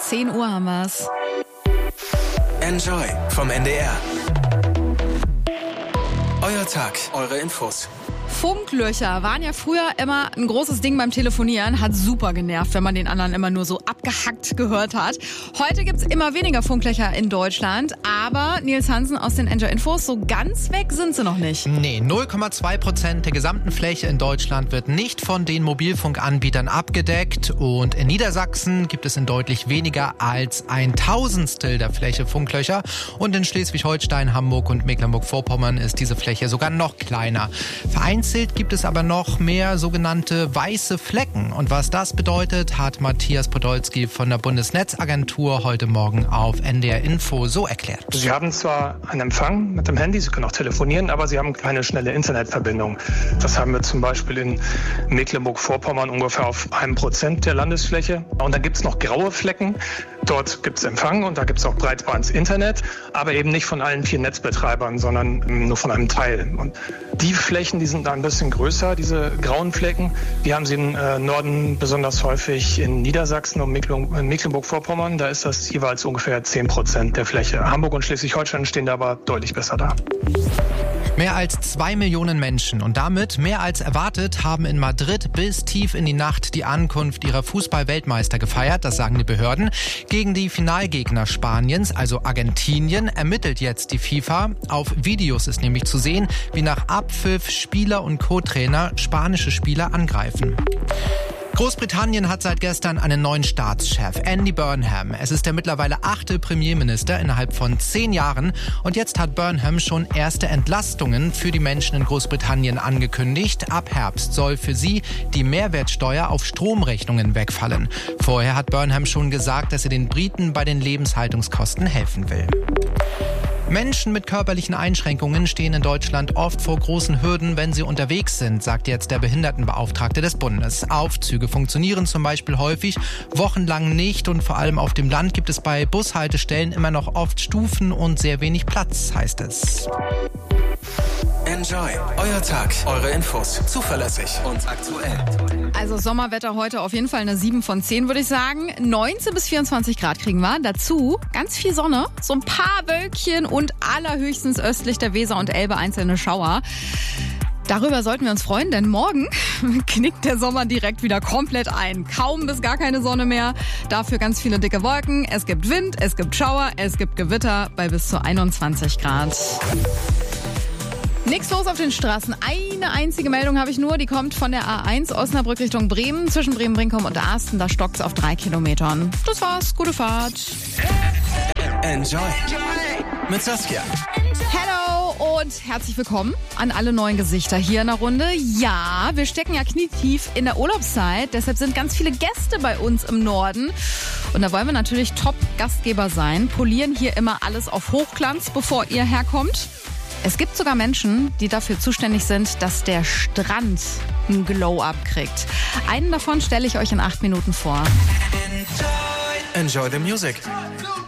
10 Uhr haben wir's. Enjoy vom NDR. Euer Tag, eure Infos. Funklöcher waren ja früher immer ein großes Ding beim Telefonieren, hat super genervt, wenn man den anderen immer nur so abgehackt gehört hat. Heute gibt's immer weniger Funklöcher in Deutschland, aber Nils Hansen aus den Enjoy Infos, so ganz weg sind sie noch nicht. Nee, 0,2% der gesamten Fläche in Deutschland wird nicht von den Mobilfunkanbietern abgedeckt und in Niedersachsen gibt es in deutlich weniger als 1/1000 der Fläche Funklöcher und in Schleswig-Holstein, Hamburg und Mecklenburg-Vorpommern ist diese Fläche sogar noch kleiner. Vereinzelt gibt es aber noch mehr sogenannte weiße Flecken. Und was das bedeutet, hat Matthias Podolski von der Bundesnetzagentur heute Morgen auf NDR Info so erklärt. Sie haben zwar einen Empfang mit dem Handy, Sie können auch telefonieren, aber Sie haben keine schnelle Internetverbindung. Das haben wir zum Beispiel in Mecklenburg-Vorpommern ungefähr auf 1% der Landesfläche. Und dann gibt es noch graue Flecken. Dort gibt es Empfang und da gibt es auch Breitband-Internet, aber eben nicht von allen 4 Netzbetreibern, sondern nur von einem Teil. Und die Flächen, die sind da ein bisschen größer, diese grauen Flecken. Die haben Sie im Norden besonders häufig in Niedersachsen und Mecklenburg-Vorpommern. Da ist das jeweils ungefähr 10% der Fläche. Hamburg und Schleswig-Holstein stehen da aber deutlich besser da. Mehr als 2 Millionen Menschen und damit mehr als erwartet haben in Madrid bis tief in die Nacht die Ankunft ihrer Fußball-Weltmeister gefeiert, das sagen die Behörden. Gegen die Finalgegner Spaniens, also Argentinien, ermittelt jetzt die FIFA. Auf Videos ist nämlich zu sehen, wie nach Abpfiff Spieler und Co-Trainer spanische Spieler angreifen. Großbritannien hat seit gestern einen neuen Staatschef, Andy Burnham. Es ist der mittlerweile 8. Premierminister innerhalb von 10 Jahren. Und jetzt hat Burnham schon erste Entlastungen für die Menschen in Großbritannien angekündigt. Ab Herbst soll für sie die Mehrwertsteuer auf Stromrechnungen wegfallen. Vorher hat Burnham schon gesagt, dass er den Briten bei den Lebenshaltungskosten helfen will. Menschen mit körperlichen Einschränkungen stehen in Deutschland oft vor großen Hürden, wenn sie unterwegs sind, sagt jetzt der Behindertenbeauftragte des Bundes. Aufzüge funktionieren zum Beispiel häufig wochenlang nicht und vor allem auf dem Land gibt es bei Bushaltestellen immer noch oft Stufen und sehr wenig Platz, heißt es. Enjoy, euer Tag, eure Infos, zuverlässig und aktuell. Also Sommerwetter heute auf jeden Fall eine 7 von 10, würde ich sagen. 19 bis 24 Grad kriegen wir. Dazu ganz viel Sonne, so ein paar Wölkchen und allerhöchstens östlich der Weser und Elbe einzelne Schauer. Darüber sollten wir uns freuen, denn morgen knickt der Sommer direkt wieder komplett ein. Kaum bis gar keine Sonne mehr. Dafür ganz viele dicke Wolken. Es gibt Wind, es gibt Schauer, es gibt Gewitter bei bis zu 21 Grad. Nichts los auf den Straßen. Eine einzige Meldung habe ich nur, die kommt von der A1 Osnabrück Richtung Bremen. Zwischen Bremen-Brinkum und Arsten, da stockt's auf 3 Kilometern. Das war's, gute Fahrt. Enjoy mit Saskia. Hello und herzlich willkommen an alle neuen Gesichter hier in der Runde. Ja, wir stecken ja knietief in der Urlaubszeit, deshalb sind ganz viele Gäste bei uns im Norden. Und da wollen wir natürlich Top-Gastgeber sein, polieren hier immer alles auf Hochglanz, bevor ihr herkommt. Es gibt sogar Menschen, die dafür zuständig sind, dass der Strand einen Glow-Up kriegt. Einen davon stelle ich euch in 8 Minuten vor. Enjoy the music.